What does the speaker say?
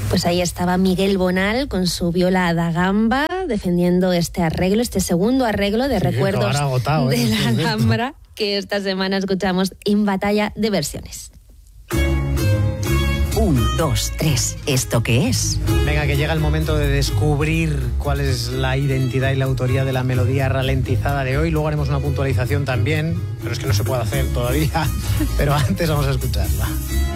Pues ahí estaba Miguel Bonal con su viola da gamba defendiendo este arreglo, este segundo arreglo de recuerdos agotado, de la Alhambra que esta semana escuchamos en Batalla de Versiones. 1, 2, 3, ¿esto qué es? Venga, que llega el momento de descubrir cuál es la identidad y la autoría de la melodía ralentizada de hoy. Luego haremos una puntualización también, pero es que no se puede hacer todavía. Pero antes vamos a escucharla.